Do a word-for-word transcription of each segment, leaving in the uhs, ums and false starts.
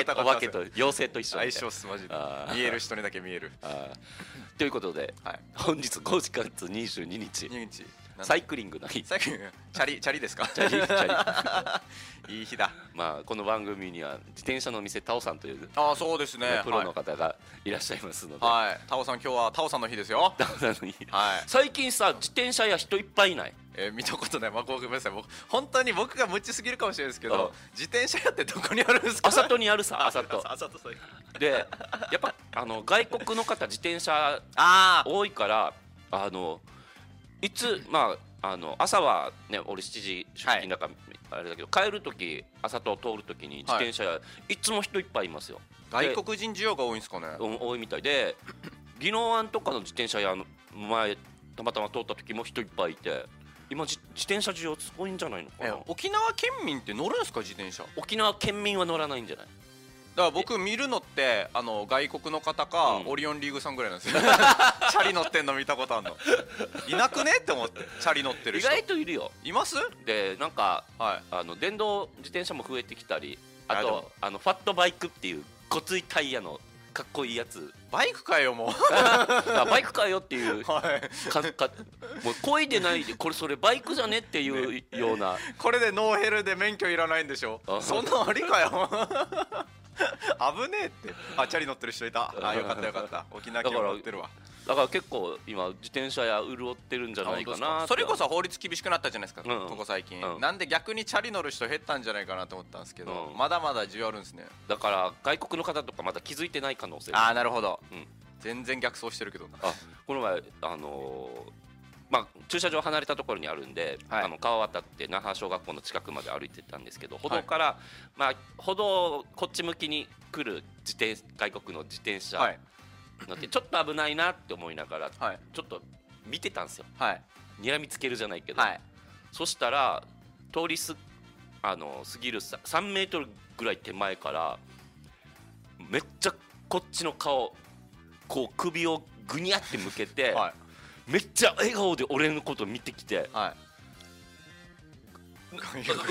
けお化けと妖精と一緒相性っすマジで。見える人にだけ見える。 ということで、はい、本日ごがつにじゅうににちサイクリングの日。 サイクリングチャリチャリですか？ チャリチャリいい日だ。 まあこの番組には自転車の店タオさんというあそうですねプロの方がいらっしゃいますので、 はい、タオさん今日はタオさんの日ですよ。 タオさんの日。はい。最近さ自転車屋人いっぱいいない？ えー、見たことない。まあ、ごめんなさい。僕本当に僕が無知すぎるかもしれないですけど、自転車屋ってどこにあるんですか？ あさとにあるさ。あさと。 あさとでやっぱあの外国の方自転車多いからあのいつまあ。あの朝はね俺しちじ出勤だからあれだけど、帰る時朝と通る時に自転車屋いつも人いっぱいいますよ。 外国人需要が多いんですかね？ 多いみたいで、宜野湾とかの自転車屋の前たまたま通った時も人いっぱいいて、今自転車需要すごいんじゃないのかな。 沖縄県民って乗るんですか自転車？ 沖縄県民は乗らないんじゃない？ だから僕見るのってあの外国の方か、うん、オリオンリーグさんぐらいなんですよ。チャリ乗ってんの見たことあるのいなくねって思って。チャリ乗ってる人意外といるよ。 います？ でなんか、はい、あの電動自転車も増えてきたり、あとあのファットバイクっていうごついタイヤのかっこいいやつ。 バイクかよもうバイクかよっていう、はい、かかもう漕いでないでこれそれバイクじゃねっていうような、ね、 これでノーヘルで免許いらないんでしょ。そんなありかよ危ねえって。あチャリ乗ってる人いた。あよかったよかった。沖縄県乗ってるわ。 だから結構今自転車や潤ってるんじゃないかな。 それこそ法律厳しくなったじゃないですか、うん、ここ最近、うん、なんで逆にチャリ乗る人減ったんじゃないかなと思ったんですけど、うん、まだまだ需要あるんですね。 だから外国の方とかまだ気づいてない可能性。 ああなるほど、うん、全然逆走してるけどな。 あこの前あのーまあ、駐車場離れたところにあるんで、はい、あの川渡って那覇小学校の近くまで歩いてたんですけど、歩道から、はい、まあ、歩道こっち向きに来る自転外国の自転車乗ってちょっと危ないなって思いながら、はい、ちょっと見てたんですよ、はい、睨みつけるじゃないけど、はい、そしたら通りすあの過ぎるさんメートルぐらい手前からめっちゃこっちの顔こう首をぐにゃって向けて、はいめっちゃ笑顔で俺のこと見てきて、はい、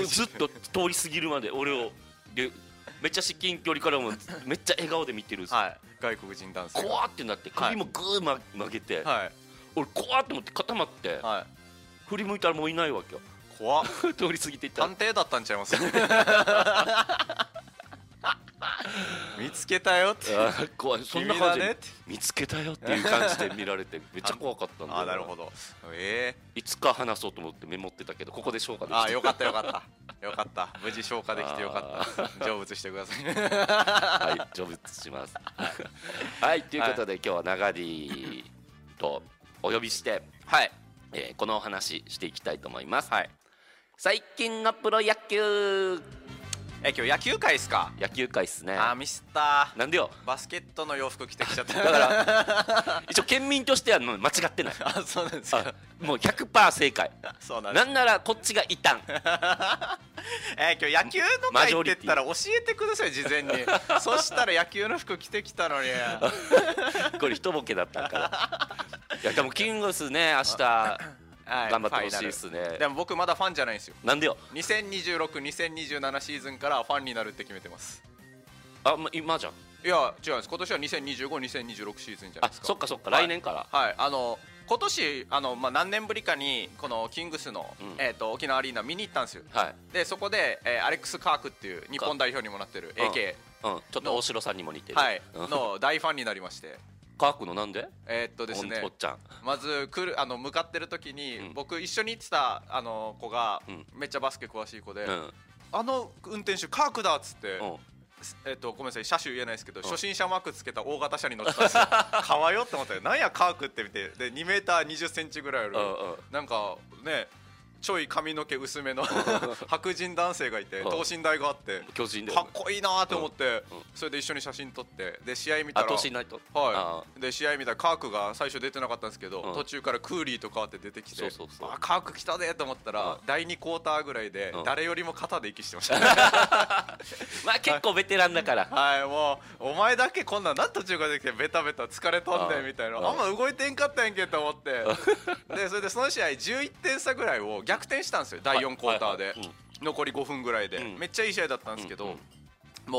ずっと通り過ぎるまで俺をでめっちゃ至近距離からもめっちゃ笑顔で見てるんですよ、はい、 外国人男性怖ってなって首もグー曲げて、はい、俺怖って思って固まって、はい、振り向いたらもういないわけよ。 怖っ通り過ぎていったら探偵だったんちゃいます見つけたよって怖い。そんな感じで見つけたよっていう感じで見られてめっちゃ怖かったんであなるほど、えー、いつか話そうと思ってメモってたけどここで消化できた。 あよかったよかったよかった無事消化できてよかった成仏してくださいはい成仏しますはいということで、はい、今日は長 D とお呼びして、はいえー、このお話していきたいと思います、はい、最近のプロ野球。 え今日野球界っすか？ 野球界っすね。 あミスったー。 なんでよ。 バスケットの洋服着てきちゃっただから一応県民としては間違ってないあそうなんですか。 もう ひゃくパーセント 正解そうなんです。 なんならこっちが異端えー、今日野球の会って言ったら教えてください事前にそしたら野球の服着てきたのにこれ一ボケだったからいやでもキングスね明日頑張ってほしいですね。 でも僕まだファンじゃないんですよ。 なんでよ。 にせんにじゅうろく、にせんにじゅうななシーズンからファンになるって決めてます。 あ、ま、今じゃん。 いや違うんです。今年はにせんにじゅうご、にせんにじゅうろくシーズンじゃないですか。 あ、そっかそっか、はい、来年から。 はい、あの今年あの、まあ、何年ぶりかにこのキングスの、うんえー、と沖縄アリーナ見に行ったんですよ。はい、でそこで、えー、アレックス・カークっていう日本代表にもなってる エーケー、 うんうん、ちょっと大城さんにも似てる、 はい、の大ファンになりまして。 カークのなんで？ えー、っとですねおっちゃんまず来るあの向かってる時に、うん、僕一緒に行ってたあの子が、うん、めっちゃバスケ詳しい子で、うん、あの運転手カークだっつって、うんえー、っとごめんなさい車種言えないですけど、うん、初心者マークつけた大型車に乗ってたんですよかわよって思ったよ。なんやカークって見てでにメーターにじゅっセンチぐらいある、うんうん、なんかねちょい髪の毛薄めの白人男性がいて等身大があって巨人でかっこいいなと思って、うんうん、それで一緒に写真撮ってで試合見たらはい、で試合見たらカークが最初出てなかったんですけど、うん、途中からクーリーと変わって出てきてそうそうそうあカーク来たでと思ったら、うん、だいにクォーターぐらいで誰よりも肩で息してましたまあ結構ベテランだからはい、はい、もうお前だけこんなんなん途中からできてベタベタ疲れとんねんみたいなあんま動いてんかったんやんけと思ってでそれでその試合じゅういってん差ぐらいを逆転したんですよだいよんクォーターで、はいはいはいうん、残りごふんぐらいで、うん、めっちゃいい試合だったんですけど、うんうん、もう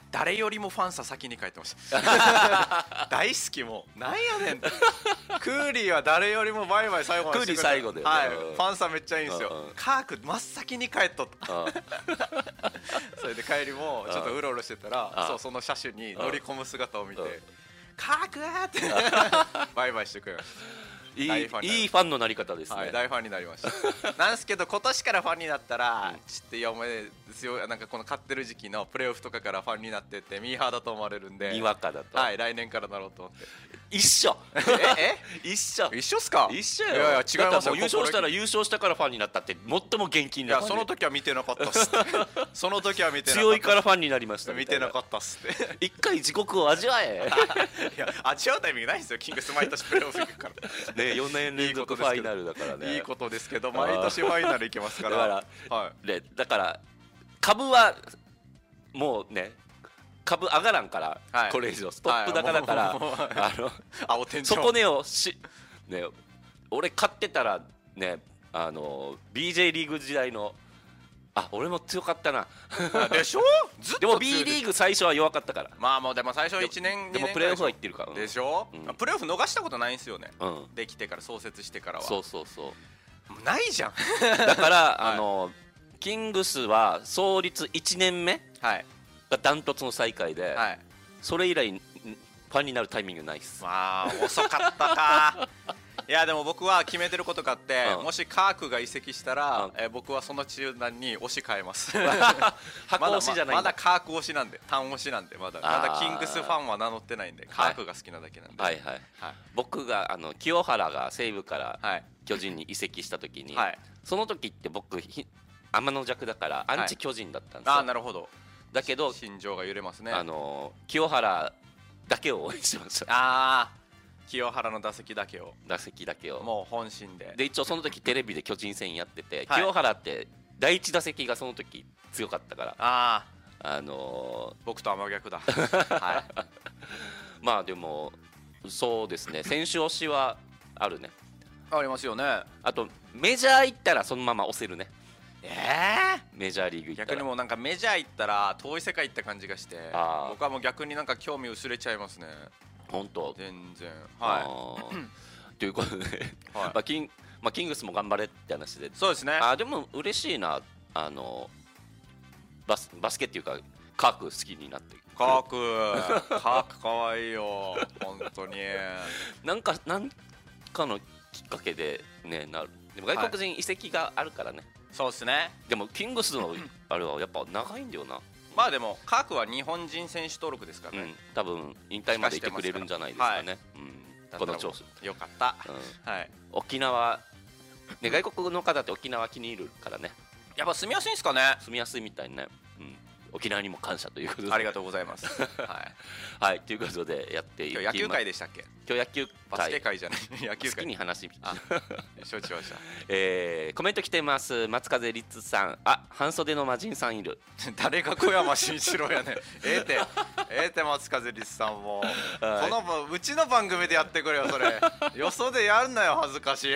誰よりもファンサ先に帰ってました大好きもうなんやねんってクーリーは誰よりもバイバイ最後までしてくれた。 クーリー最後だよね、 はい、ファンサめっちゃいいんですよ、うんうん、カーク真っ先に帰っとったそれで帰りもちょっとうろうろしてたら、そうその車種に乗り込む姿を見て、カークーってバイバイしてくれました。 いい、いいファンのなり方ですね、 はい、大ファンになりましたなんですけど今年からファンになったら、うん、ちょっといやお前強いなんかこの勝ってる時期のプレーオフとかからファンになっててミーハーだと思われるんで、 にわかだと、 はい、来年からなろうと思って一緒ええ一緒一緒っすか。 一緒よ。 いやいや違いますよ。 優勝したら優勝したからファンになったって最も元気になった。 いやその時は見てなかったっすその時は見てなかった。 強いからファンになりました見てなかったっすって一回地獄を味わえいや味わうタイミングないんですよ。キングス毎年プレーオフ行くからね、よねん連続ファイナルだからね。 いいことですけど毎年ファイナル行けますから。 だから、はい、でだから株はもうね株上がらんから、はい、これ以上ストップ高だから、はい、あの青天井底根をし、ね、俺買ってたらねあの ビージェー リーグ時代のあ俺も強かったなでしょずっとでも B リーグ最初は弱かったから。 まあもうでも最初いちねんでもプレーオフは行ってるから、うん、 でしょ、うん、プレーオフ逃したことないんですよね、 うん、 できてから創設してからは。 そうそうそうないじゃんだから、はい、あのキングスは創立いちねんめ、はいがダントツの最下位で、はい、それ以来ファンになるタイミングないっす。 まあ遅かったかいやでも僕は決めてることがあって、うん、もしカークが移籍したら、うん、え僕はその中段に推し変えます箱推しじゃないまだ、まだカーク推しなんで単推しなんでまだまだキングスファンは名乗ってないんでカークが好きなだけなんで、 はいはいはいはい、僕があの清原が西武から巨人に移籍した時に、はい、その時って僕天の弱だからアンチ巨人だったんですよ、 はい、あなるほど。 だけど心情が揺れますね。 あの清原だけを応援してました。 ああ清原の打席だけを打席だけをもう本心で。 で一応その時テレビで巨人戦やってて、はい、清原って第一打席がその時強かったから、 ああのー、 僕とは真逆だはい、 まあでもそうですね選手推しはあるね。 ありますよね。 あとメジャー行ったらそのまま押せるね。 えー、 メジャーリーグ行ったら逆にもうなんかメジャー行ったら遠い世界行った感じがして僕はもう逆になんか興味薄れちゃいますね。 本当全然はいということで、はいまあキンまあ、キングスも頑張れって話で。 そうですね。 あでも嬉しいなあのバスバスケっていうかカーク好きになってくる。 カークカークかわいいよ本当になんかなんかのきっかけでねなる。でも外国人移籍があるからね、はい、 そうですね。 でもキングスのあれはやっぱ長いんだよなまあでもカークは日本人選手登録ですからね、うん、 多分引退までいてくれるんじゃないですかね、はいうん、この調子よかった、 うんはい、沖縄、ね、外国の方って沖縄気に入るからねやっぱ住みやすいんですかね。 住みやすいみたいね、うん、沖縄にも感謝ということでありがとうございますはい、 はい、ということでやっていきます。 今日野球会でしたっけ。 今日野球会バスケ会じゃない野球会好きに話承知しましたえー、コメント来てます。松風律さんあ半袖の魔人さんいる誰が小山慎一郎やねんええてええて松風律さんも、はい、このうちの番組でやってくれよそれよそでやんなよ恥ずかしい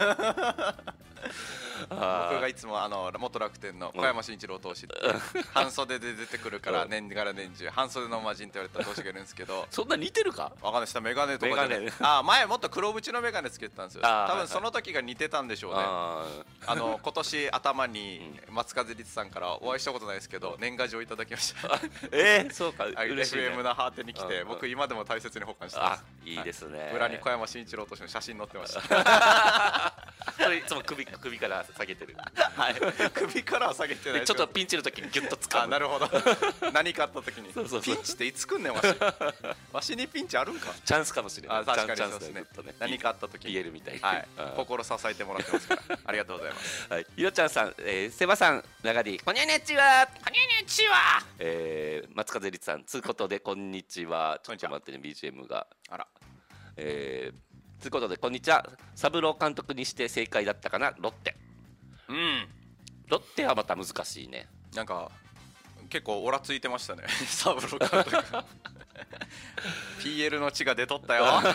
僕がいつもあの元楽天の小山慎一郎投手って半袖で出てくるから年がら年中半袖の魔人って言われた投手がいるんですけどそんな似てるかわかんないしたメガネとかで、ね、あ前もっと黒縁のメガネつけてたんですよ。多分その時が似てたんでしょうね。ああの今年頭に松風律さんからお会いしたことないですけど年賀状いただきましたえー、そうか嬉しいね。 エフエム なハーテに来て僕今でも大切に保管してます。 いいですね、 はい、裏に小山慎一郎投手の写真載ってましたそれいつも 首, 首から下げてるはい首からは下げてない。 ちょっとピンチの時にギュッと掴む。 あなるほど何かあった時にそうそうそうピンチっていつ来んねんわしわしにピンチあるんか。 チャンスかもしれない。 あ確かにそうですね。 何かあった時に言えるみたいな、 はい、心支えてもらってますからありがとうございます、 はい、ひろちゃんさん、えー、セバさん長ディこんにちはこんにちは、 えー、松風律さんつうことでこんにちは。ちょっと待ってね ビージーエム があらえー、つうことでこんにちは。三郎監督にして正解だったかなロッテ。 うんロッテはまた難しいね。 なんか結構オラついてましたね三郎監督ピーエル の血が出とったよ、はい、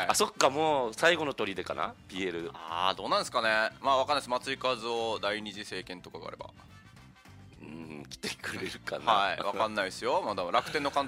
あそっかもう最後の砦かな ピーエル。 ああどうなんですかね。まあわかんないです。松井稼頭央第二次政権とかがあればうん来てくれるかな。 はい、わかんないですよ。まだ楽天の監